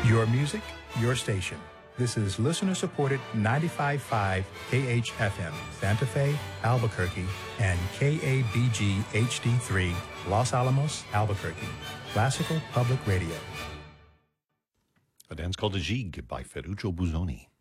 Your music, your station. This is listener-supported 95.5 KHFM, Santa Fe, Albuquerque, and KABG HD3, Los Alamos, Albuquerque. Classical Public Radio. A dance called a Gigue by Ferruccio Busoni.